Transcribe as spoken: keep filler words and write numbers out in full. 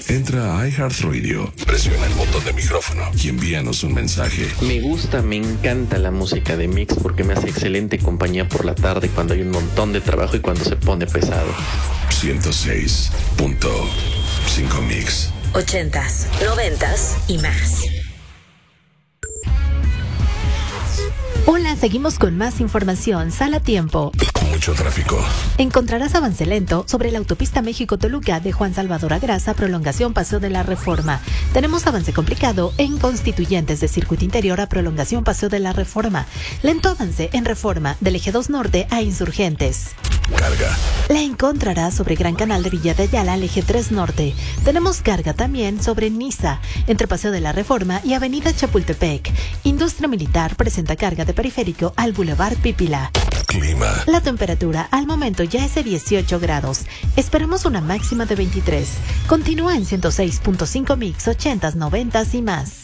Entra a iHeartRadio, presiona el botón de micrófono y envíanos un mensaje. Me gusta, me encanta la música de Mix porque me hace excelente compañía por la tarde cuando hay un montón de trabajo y cuando se pone pesado. ciento seis punto cinco Mix. Ochentas, noventas y más. Hola, seguimos con más información. Sala Tiempo. Mucho tráfico. Encontrarás avance lento sobre la autopista México-Toluca de Juan Salvador Agraza, prolongación Paseo de la Reforma. Tenemos avance complicado en Constituyentes de Circuito Interior a prolongación Paseo de la Reforma. Lento avance en Reforma del Eje dos Norte a Insurgentes. Carga. La encontrarás sobre Gran Canal de Villa de Ayala al Eje tres Norte. Tenemos carga también sobre Niza, entre Paseo de la Reforma y Avenida Chapultepec. Industria Militar presenta carga de periférico al Boulevard Pípila. Clima. La temperatura al momento ya es de dieciocho grados. Esperamos una máxima de veintitrés. Continúa en ciento seis punto cinco Mix, ochentas, noventas y más.